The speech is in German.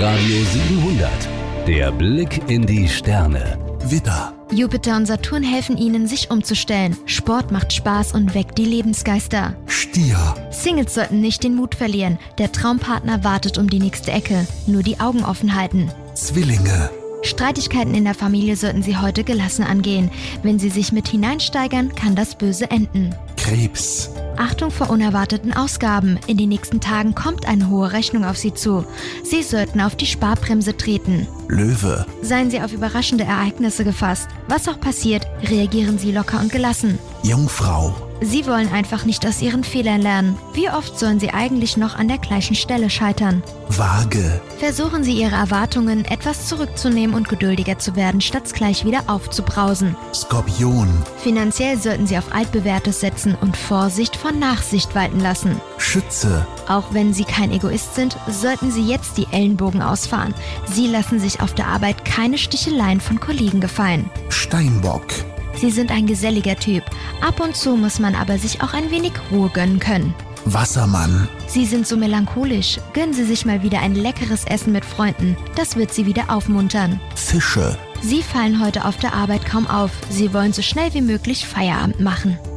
Radio 700. Der Blick in die Sterne. Widder. Jupiter und Saturn helfen Ihnen, sich umzustellen. Sport macht Spaß und weckt die Lebensgeister. Stier. Singles sollten nicht den Mut verlieren. Der Traumpartner wartet um die nächste Ecke. Nur die Augen offen halten. Zwillinge. Streitigkeiten in der Familie sollten Sie heute gelassen angehen. Wenn Sie sich mit hineinsteigern, kann das böse enden. Krebs. Achtung vor unerwarteten Ausgaben. In den nächsten Tagen kommt eine hohe Rechnung auf Sie zu. Sie sollten auf die Sparbremse treten. Löwe. Seien Sie auf überraschende Ereignisse gefasst. Was auch passiert, reagieren Sie locker und gelassen. Jungfrau. Sie wollen einfach nicht aus Ihren Fehlern lernen. Wie oft sollen Sie eigentlich noch an der gleichen Stelle scheitern? Waage. Versuchen Sie Ihre Erwartungen etwas zurückzunehmen und geduldiger zu werden, statt gleich wieder aufzubrausen. Skorpion. Finanziell sollten Sie auf Altbewährtes setzen und Vorsicht vor Nachsicht walten lassen. Schütze. Auch wenn Sie kein Egoist sind, sollten Sie jetzt die Ellenbogen ausfahren. Sie lassen sich auf der Arbeit keine Sticheleien von Kollegen gefallen. Steinbock. Sie sind ein geselliger Typ. Ab und zu muss man aber sich auch ein wenig Ruhe gönnen können. Wassermann. Sie sind so melancholisch. Gönnen Sie sich mal wieder ein leckeres Essen mit Freunden. Das wird Sie wieder aufmuntern. Fische. Sie fallen heute auf der Arbeit kaum auf. Sie wollen so schnell wie möglich Feierabend machen.